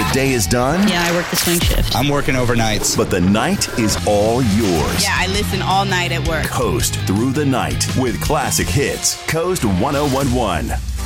day is done? Yeah, I work the swing shift. I'm working overnights. But the night is all yours. Yeah, I listen all night at work. Coast through the night with classic hits. Coast 1011.